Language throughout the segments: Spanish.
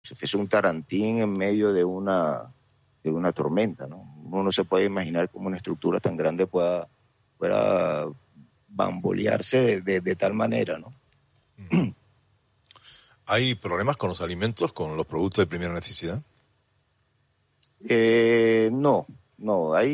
si fuese un tarantín en medio de una tormenta, ¿no? Uno no se puede imaginar cómo una estructura tan grande pueda bambolearse de tal manera, ¿no? ¿Hay problemas con los alimentos, con los productos de primera necesidad? No, hay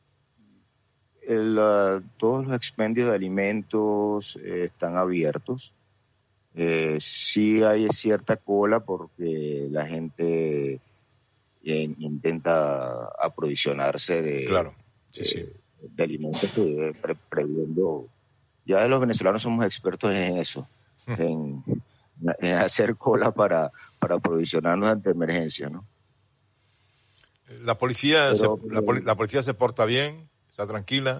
todos los expendios de alimentos están abiertos. Sí hay cierta cola porque la gente intenta aprovisionarse de alimentos previendo. Ya los venezolanos somos expertos en eso, en hacer cola para aprovisionarnos ante emergencias, ¿no? ¿La policía se porta bien? ¿Está tranquila?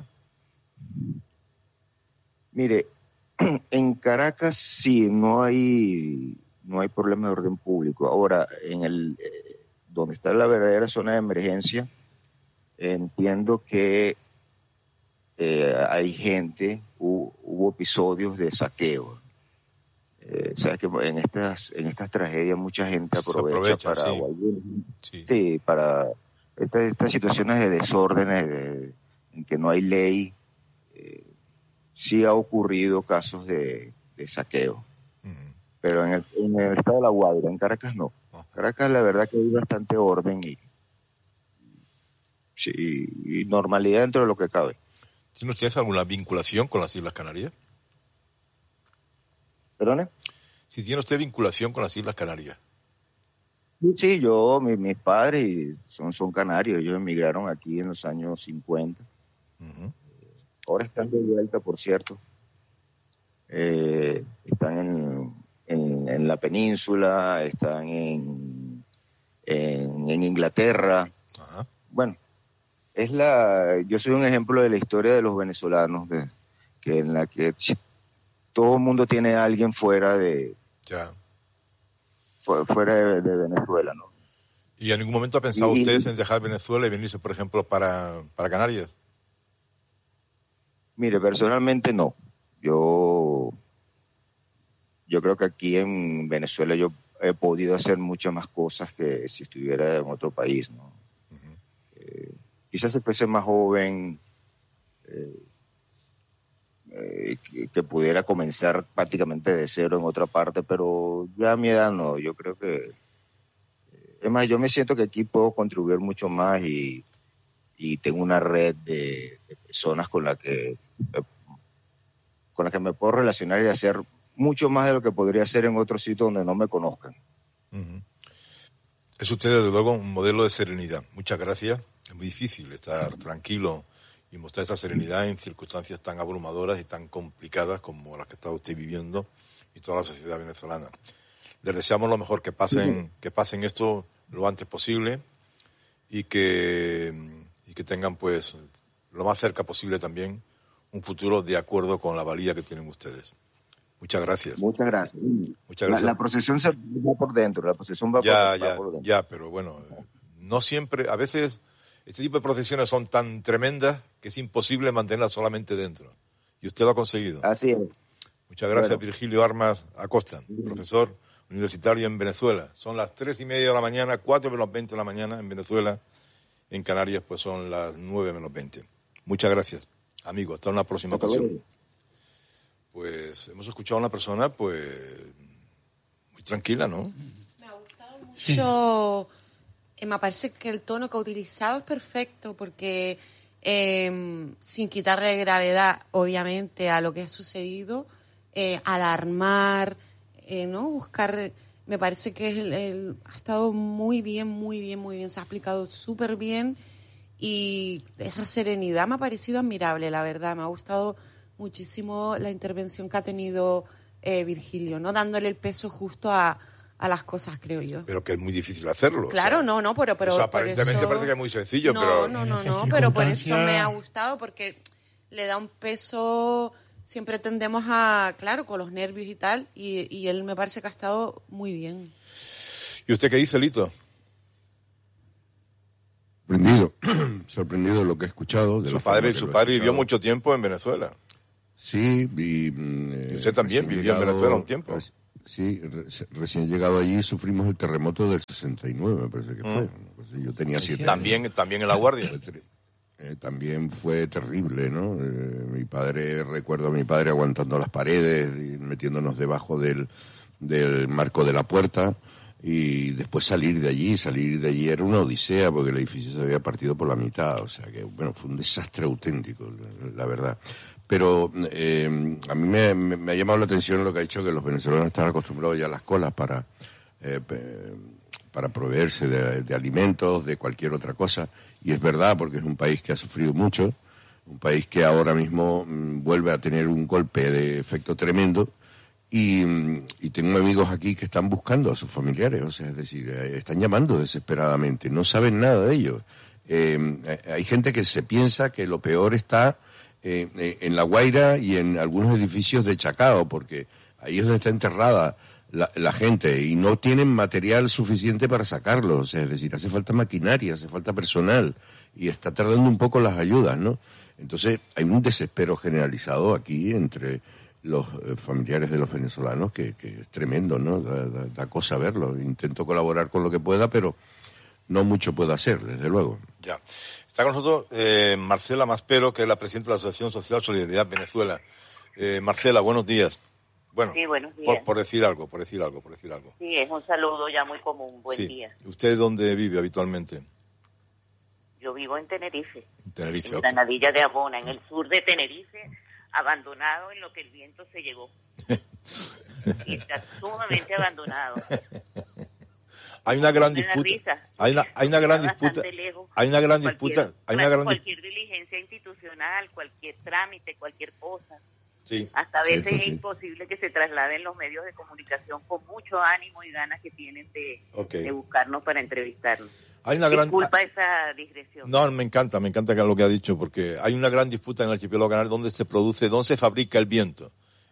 Mire, en Caracas sí, no hay problema de orden público. Ahora, donde está la verdadera zona de emergencia, entiendo que hay gente, hubo episodios de saqueo. Sabes que en estas tragedias mucha gente aprovecha para para estas situaciones de desórdenes, en que no hay ley. Sí ha ocurrido casos de saqueo, pero en el estado de La Guaira, en Caracas no. Caracas la verdad que hay bastante orden y normalidad dentro de lo que cabe. ¿Tiene usted alguna vinculación con las Islas Canarias? ¿Perdone? Si tiene usted vinculación con las Islas Canarias. Sí, mis padres son canarios, ellos emigraron aquí en los años 50. Ahora están de vuelta, por cierto. Están en la península, están en Inglaterra. Ajá. Bueno, yo soy un ejemplo de la historia de los venezolanos, en la que todo el mundo tiene a alguien fuera de Venezuela, ¿no? ¿Y en ningún momento ha pensado usted en dejar Venezuela y venirse, por ejemplo, para Canarias? Mire, personalmente no. Yo creo que aquí en Venezuela yo he podido hacer muchas más cosas que si estuviera en otro país, ¿no? Quizás si fuese más joven, que pudiera comenzar prácticamente de cero en otra parte, pero ya a mi edad no. Yo creo que... Es más, yo me siento que aquí puedo contribuir mucho más y tengo una red de personas con la que me puedo relacionar y hacer mucho más de lo que podría hacer en otro sitio donde no me conozcan. Es usted, desde luego, un modelo de serenidad. Muchas gracias. Es muy difícil estar tranquilo y mostrar esa serenidad en circunstancias tan abrumadoras y tan complicadas como las que está usted viviendo y toda la sociedad venezolana. Les deseamos lo mejor, que pasen esto lo antes posible y que tengan, pues, lo más cerca posible también un futuro de acuerdo con la valía que tienen ustedes. Muchas gracias. Muchas gracias. La procesión se va por dentro, por dentro. Ya, pero bueno, no siempre, a veces este tipo de procesiones son tan tremendas que es imposible mantenerlas solamente dentro. Y usted lo ha conseguido. Así es. Muchas gracias, Virgilio Armas Acosta, profesor universitario en Venezuela. Son las 3:30 de la mañana, 4:20 de la mañana en Venezuela. En Canarias, pues son las 9:20. Muchas gracias, amigo. Hasta una próxima ocasión. Pues hemos escuchado a una persona, pues, muy tranquila, ¿no? Me ha gustado mucho. Me parece que el tono que ha utilizado es perfecto porque, sin quitarle gravedad, obviamente, a lo que ha sucedido, alarmar, ¿no? Buscar... Me parece que ha estado muy bien, se ha explicado súper bien y esa serenidad me ha parecido admirable, la verdad. Me ha gustado muchísimo la intervención que ha tenido Virgilio, ¿no? Dándole el peso justo a las cosas, creo yo. Pero que es muy difícil hacerlo. Claro, pero o sea, aparentemente eso... parece que es muy sencillo, pero por eso me ha gustado, porque le da un peso... Siempre tendemos a, claro, con los nervios y tal, y él me parece que ha estado muy bien. ¿Y usted qué dice, Lito? Sorprendido de lo que he escuchado. Su padre vivió mucho tiempo en Venezuela. Sí, y usted también vivió en Venezuela un tiempo. Sí, recién llegado allí sufrimos el terremoto del 69, me parece que fue. Pues yo tenía 7 años. También en La Guardia. También fue terrible, ¿no? Recuerdo a mi padre aguantando las paredes, y metiéndonos debajo del marco de la puerta, y después salir de allí era una odisea porque el edificio se había partido por la mitad, o sea que, bueno, fue un desastre auténtico, la verdad. Pero a mí me ha llamado la atención lo que ha dicho, que los venezolanos están acostumbrados ya a las colas para proveerse de alimentos, de cualquier otra cosa, y es verdad, porque es un país que ha sufrido mucho, un país que ahora mismo vuelve a tener un golpe de efecto tremendo, y tengo amigos aquí que están buscando a sus familiares, o sea, es decir, están llamando desesperadamente, no saben nada de ellos. Hay gente que se piensa que lo peor está en La Guaira y en algunos edificios de Chacao, porque ahí es donde está enterrada la gente, y no tienen material suficiente para sacarlo, o sea, es decir, hace falta maquinaria, hace falta personal, y está tardando un poco las ayudas, ¿no? Entonces hay un desespero generalizado aquí entre los familiares de los venezolanos que es tremendo, ¿no? Da cosa verlo. Intento colaborar con lo que pueda, pero no mucho puedo hacer, desde luego. Ya. Está con nosotros Marcela Maspero, que es la presidenta de la Asociación Social Solidaridad Venezuela. Marcela, buenos días. Bueno, sí, buenos días. Por decir algo. Sí, es un saludo ya muy común. Buen día. ¿Usted dónde vive habitualmente? Yo vivo en Tenerife. En Granadilla de Abona, en el sur de Tenerife, abandonado en lo que el viento se llevó. Y está sumamente abandonado. Hay una gran disputa. Hay una gran disputa. Cualquier diligencia institucional, cualquier trámite, cualquier cosa. Sí. Hasta a veces es imposible que se trasladen los medios de comunicación con mucho ánimo y ganas que tienen de buscarnos para entrevistarnos. Disculpa esa digresión. No, me encanta lo que ha dicho, porque hay una gran disputa en el archipiélago canario donde se fabrica el viento.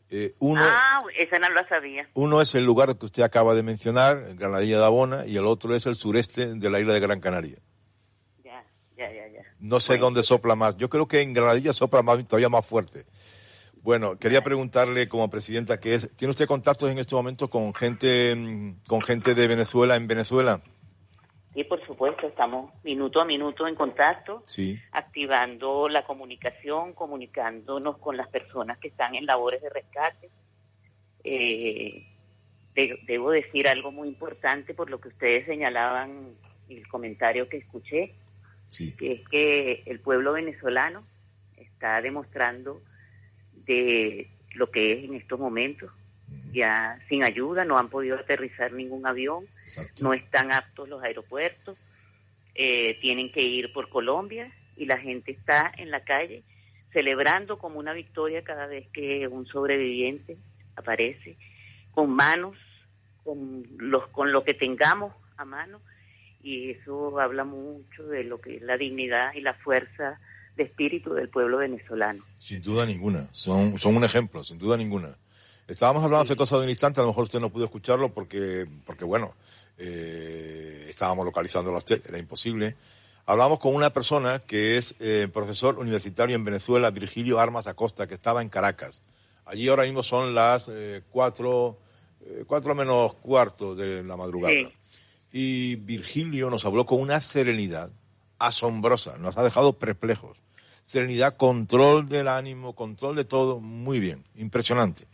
Esa no la sabía. Uno es el lugar que usted acaba de mencionar, Granadilla de Abona, y el otro es el sureste de la isla de Gran Canaria. Ya. No sé dónde sopla más. Yo creo que en Granadilla sopla todavía más fuerte. Bueno, quería preguntarle como presidenta, ¿tiene usted contactos en estos momentos con gente de Venezuela en Venezuela? Sí, por supuesto, estamos minuto a minuto en contacto, sí, activando la comunicación, comunicándonos con las personas que están en labores de rescate. Debo decir algo muy importante por lo que ustedes señalaban, el comentario que escuché, sí, que es que el pueblo venezolano está demostrando de lo que es en estos momentos. Ya sin ayuda, no han podido aterrizar ningún avión. Exacto. No están aptos los aeropuertos, tienen que ir por Colombia, y la gente está en la calle celebrando como una victoria cada vez que un sobreviviente aparece, con manos, con lo que tengamos a mano, y eso habla mucho de lo que es la dignidad y la fuerza de espíritu del pueblo venezolano. Sin duda ninguna, son un ejemplo, sin duda ninguna. Estábamos hablando hace cosa de un instante, a lo mejor usted no pudo escucharlo porque bueno, estábamos localizando era imposible. Hablamos con una persona que es profesor universitario en Venezuela, Virgilio Armas Acosta, que estaba en Caracas. Allí ahora mismo son las 4 menos cuarto de la madrugada. Sí. Y Virgilio nos habló con una serenidad asombrosa, nos ha dejado perplejos. Serenidad, control del ánimo, control de todo, muy bien, impresionante.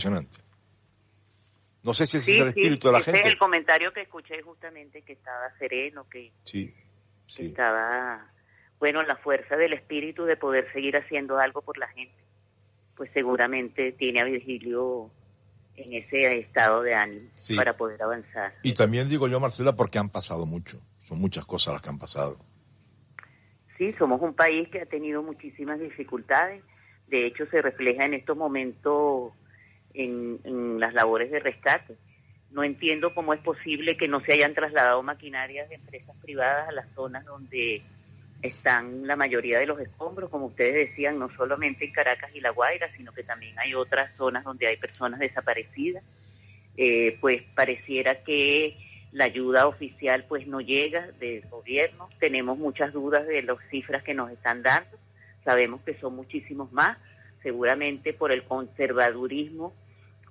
No sé si ese es el espíritu de la gente. Ese es el comentario que escuché justamente, que estaba sereno, que estaba, la fuerza del espíritu de poder seguir haciendo algo por la gente. Pues seguramente tiene a Virgilio en ese estado de ánimo para poder avanzar. Y también digo yo, Marcela, porque han pasado mucho, son muchas cosas las que han pasado. Sí, somos un país que ha tenido muchísimas dificultades. De hecho, se refleja en estos momentos en las labores de rescate. No entiendo cómo es posible que no se hayan trasladado maquinarias de empresas privadas a las zonas donde están la mayoría de los escombros, como ustedes decían, no solamente en Caracas y La Guaira, sino que también hay otras zonas donde hay personas desaparecidas. Pues pareciera que la ayuda oficial pues no llega del gobierno. Tenemos muchas dudas de las cifras que nos están dando. Sabemos que son muchísimos más, seguramente por el conservadurismo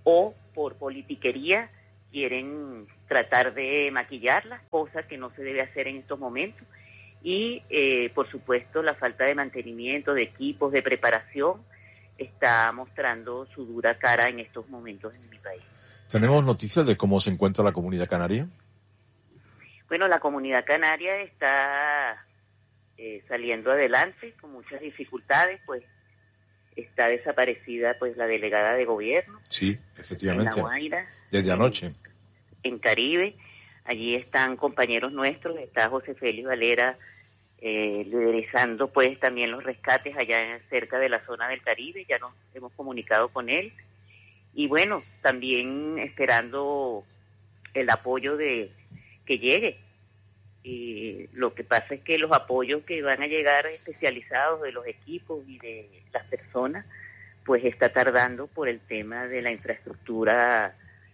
o por politiquería quieren tratar de maquillarlas, cosa que no se debe hacer en estos momentos. Y, por supuesto, la falta de mantenimiento, de equipos, de preparación, está mostrando su dura cara en estos momentos en mi país. ¿Tenemos noticias de cómo se encuentra la comunidad canaria? Bueno, la comunidad canaria está saliendo adelante con muchas dificultades, pues está desaparecida pues la delegada de gobierno. Sí, efectivamente. En La Guaira. Desde anoche. En Caribe. Allí están compañeros nuestros, está José Félix Valera liderizando pues también los rescates allá cerca de la zona del Caribe, ya nos hemos comunicado con él. Y bueno, también esperando el apoyo que llegue. Y lo que pasa es que los apoyos que van a llegar especializados de los equipos y de las personas, pues está tardando por el tema de la infraestructura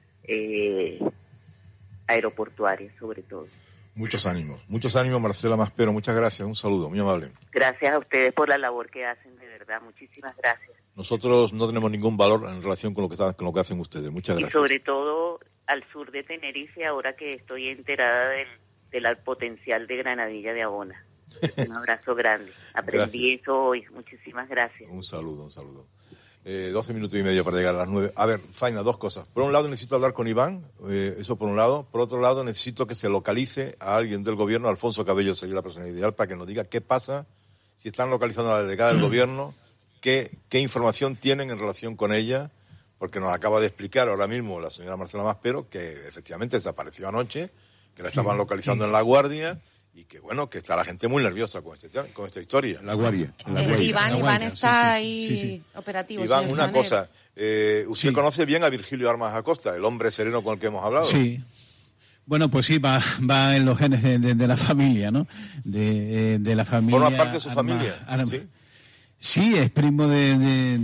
aeroportuaria, sobre todo. Muchos ánimos, Marcela Maspero, muchas gracias, un saludo, muy amable. Gracias a ustedes por la labor que hacen, de verdad, muchísimas gracias. Nosotros no tenemos ningún valor en relación con lo que hacen ustedes, muchas gracias. Y sobre todo al sur de Tenerife, ahora que estoy enterada del potencial de Granadilla de Abona. Un abrazo grande, aprendí eso hoy, muchísimas gracias. Un saludo. 12 minutos y medio para llegar a las 9. A ver, Faina, dos cosas. Por un lado necesito hablar con Iván, eso por un lado. Por otro lado necesito que se localice a alguien del gobierno, Alfonso Cabello sería la persona ideal, para que nos diga qué pasa, si están localizando a la delegada del gobierno, qué información tienen en relación con ella, porque nos acaba de explicar ahora mismo la señora Marcela Maspero que efectivamente desapareció anoche, que la estaban localizando en La Guardia, y que bueno, que está la gente muy nerviosa con esta historia. La Guardia. Iván está ahí operativo. Iván, una cosa, usted conoce bien a Virgilio Armas Acosta, el hombre sereno con el que hemos hablado. Sí. Bueno, pues sí, va en los genes de la familia, ¿no? De la familia. ¿Forma parte de su familia? ¿Sí? Sí, es primo de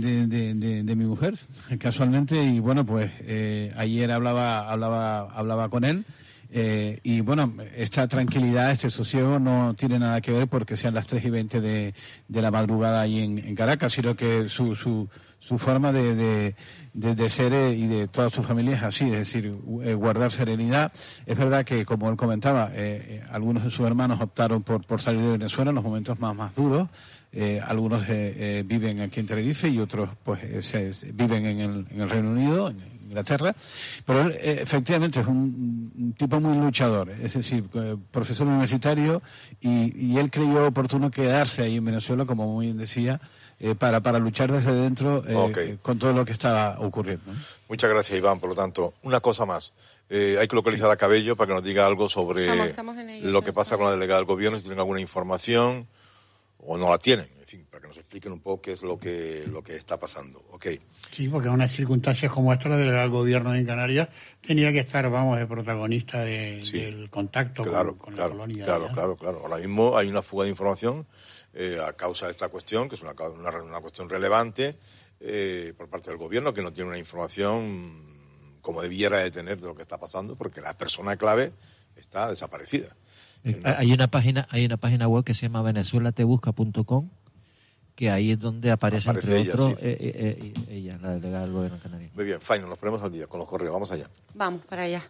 mi mujer, casualmente, y bueno, pues ayer hablaba con él. Y bueno, esta tranquilidad, este sosiego no tiene nada que ver porque sean las 3:20 de la madrugada ahí en Caracas, sino que su forma de ser y de toda su familia es así, es decir, guardar serenidad. Es verdad que, como él comentaba, algunos de sus hermanos optaron por salir de Venezuela en los momentos más duros. Algunos viven aquí en Tenerife y otros pues viven en el Reino Unido, en Inglaterra, pero él efectivamente es un tipo muy luchador, es decir, profesor universitario, y él creyó oportuno quedarse ahí en Venezuela, como muy bien decía, para luchar desde dentro con todo lo que estaba ocurriendo. Muchas gracias, Iván. Por lo tanto, una cosa más. Hay que localizar a Cabello para que nos diga algo sobre lo que pasa con la delegada del gobierno, si tienen alguna información o no la tienen, en fin, para que nos expliquen un poco qué es lo que está pasando. Okay. Sí, porque en unas circunstancias como esta, la delegada del gobierno en Canarias tenía que estar, el protagonista del contacto con la colonia. Claro. Ahora mismo hay una fuga de información a causa de esta cuestión, que es una cuestión relevante por parte del gobierno, que no tiene una información como debiera de tener de lo que está pasando, porque la persona clave está desaparecida. Hay una página web que se llama venezuelatebusca.com, que ahí es donde aparece entre ella, otros, sí. ella, la delegada del gobierno canario. Muy bien, Faino, nos ponemos al día con los correos, vamos allá. Vamos para allá.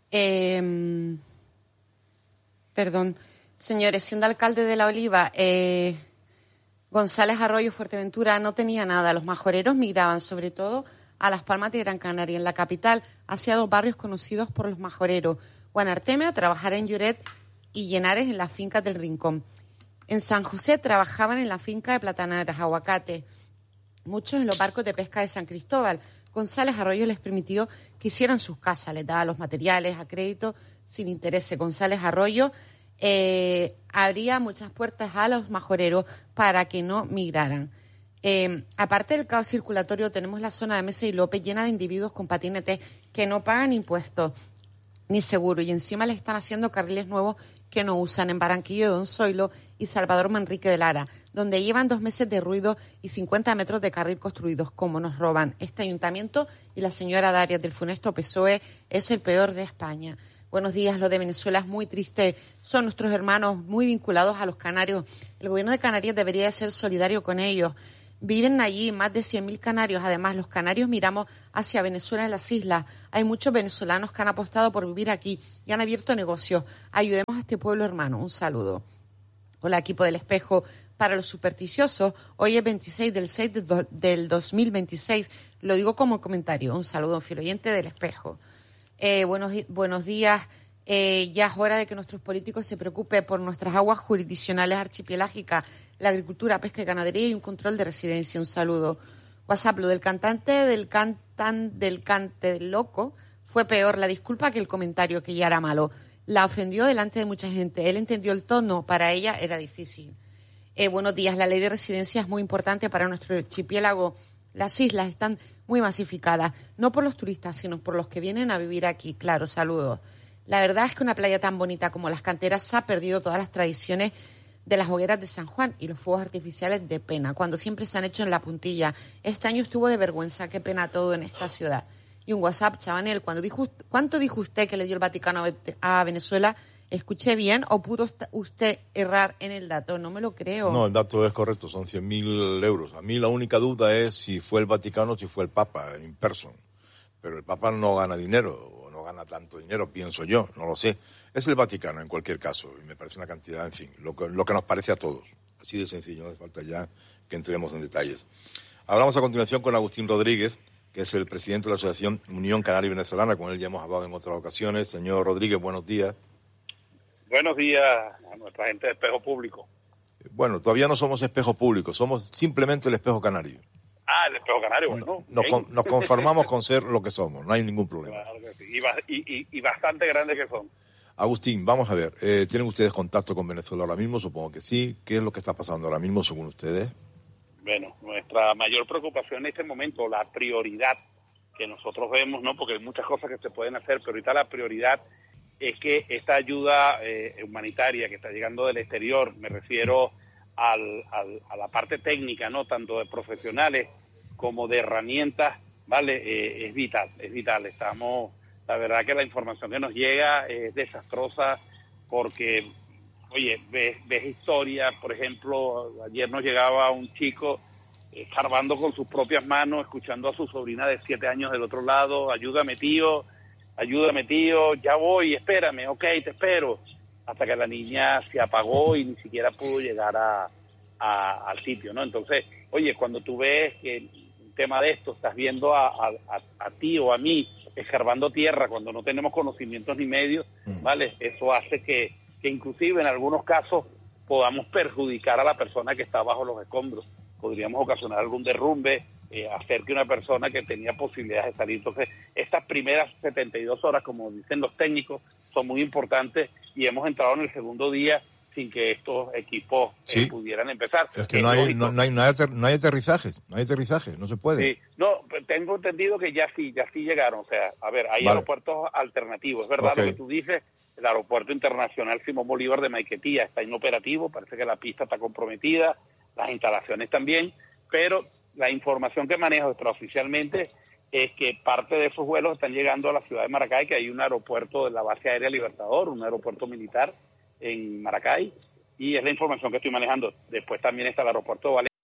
Perdón, señores, siendo alcalde de La Oliva, González Arroyo Fuerteventura no tenía nada. Los majoreros migraban sobre todo a Las Palmas de Gran Canaria, en la capital, hacia 2 barrios conocidos por los majoreros: Guanarteme, a trabajar en Lloret, y Llenares, en las fincas del Rincón. En San José trabajaban en la finca de platanaras, aguacate, muchos en los barcos de pesca de San Cristóbal. González Arroyo les permitió que hicieran sus casas, les daba los materiales a crédito sin interés. González Arroyo abría muchas puertas a los majoreros para que no migraran. Aparte del caos circulatorio, tenemos la zona de Mesa y López llena de individuos con patinetes que no pagan impuestos ni seguro, y encima les están haciendo carriles nuevos que no usan en Barranquillo de Don Zoilo y Salvador Manrique de Lara, donde llevan 2 meses de ruido y 50 metros de carril construidos. Como nos roban este ayuntamiento y la señora Darias del funesto PSOE, es el peor de España. Buenos días, lo de Venezuela es muy triste, son nuestros hermanos muy vinculados a los canarios. El gobierno de Canarias debería de ser solidario con ellos. Viven allí más de 100.000 canarios. Además, los canarios miramos hacia Venezuela en las islas. Hay muchos venezolanos que han apostado por vivir aquí y han abierto negocios. Ayudemos a este pueblo hermano. Un saludo. Hola, equipo del Espejo. Para los supersticiosos, hoy es 26 del 6 del 2026. Lo digo como comentario. Un saludo, fiel oyente del Espejo. Buenos días. Ya es hora de que nuestros políticos se preocupen por nuestras aguas jurisdiccionales archipelágicas, la agricultura, pesca y ganadería y un control de residencia. Un saludo. WhatsApp, lo del cante del loco fue peor la disculpa que el comentario, que ya era malo. La ofendió delante de mucha gente. Él entendió el tono, para ella era difícil. Buenos días. La ley de residencia es muy importante para nuestro archipiélago. Las islas están muy masificadas, no por los turistas, sino por los que vienen a vivir aquí. Claro, saludos. La verdad es que una playa tan bonita como Las Canteras se ha perdido todas las tradiciones de las hogueras de San Juan y los fuegos artificiales de pena, cuando siempre se han hecho en la puntilla. Este año estuvo de vergüenza, qué pena todo en esta ciudad. Y un WhatsApp, Chabanel, ¿cuánto dijo usted que le dio el Vaticano a Venezuela? ¿Escuché bien o pudo usted errar en el dato? No me lo creo. No, el dato es correcto, son 100.000 euros. A mí la única duda es si fue el Vaticano o si fue el Papa, in person. Pero el Papa no gana dinero, o no gana tanto dinero, pienso yo, no lo sé. Es el Vaticano en cualquier caso, y me parece una cantidad, en fin, lo que nos parece a todos. Así de sencillo, no hace falta ya que entremos en detalles. Hablamos a continuación con Agustín Rodríguez, que es el presidente de la Asociación Unión Canaria Venezolana, con él ya hemos hablado en otras ocasiones. Señor Rodríguez, buenos días. Buenos días a nuestra gente de Espejo Público. Bueno, todavía no somos Espejo Público, somos simplemente el Espejo Canario. Ah, el Espejo Canario, bueno. Nos conformamos con ser lo que somos, no hay ningún problema. Claro que sí. Y bastante grandes que son. Agustín, vamos a ver, ¿tienen ustedes contacto con Venezuela ahora mismo? Supongo que sí. ¿Qué es lo que está pasando ahora mismo según ustedes? Bueno, nuestra mayor preocupación en este momento, la prioridad que nosotros vemos, ¿no? Porque hay muchas cosas que se pueden hacer, pero ahorita la prioridad es que esta ayuda humanitaria que está llegando del exterior, me refiero a la parte técnica, no tanto de profesionales como de herramientas, ¿vale? Es vital. La verdad que la información que nos llega es desastrosa porque, oye, ves historias, por ejemplo, ayer nos llegaba un chico escarbando con sus propias manos, escuchando a su sobrina de 7 años del otro lado, ayúdame tío, ya voy, espérame, ok, te espero, hasta que la niña se apagó y ni siquiera pudo llegar al sitio, ¿no? Entonces, oye, cuando tú ves que un tema de esto, estás viendo a ti o a mí escarbando tierra cuando no tenemos conocimientos ni medios, ¿vale? Eso hace que inclusive en algunos casos podamos perjudicar a la persona que está bajo los escombros. Podríamos ocasionar algún derrumbe, hacer que una persona que tenía posibilidades de salir. Entonces, estas primeras 72 horas, como dicen los técnicos, son muy importantes y hemos entrado en el segundo día sin que estos equipos pudieran empezar. Es que no hay aterrizajes, no se puede. Sí, no, tengo entendido que ya sí llegaron. O sea, a ver, hay aeropuertos alternativos. Es verdad lo que tú dices, el aeropuerto internacional Simón Bolívar de Maiquetía está inoperativo, parece que la pista está comprometida, las instalaciones también, pero la información que manejo extraoficialmente es que parte de esos vuelos están llegando a la ciudad de Maracay, que hay un aeropuerto de la base aérea Libertador, un aeropuerto militar en Maracay, y es la información que estoy manejando. Después también está el aeropuerto de Valencia,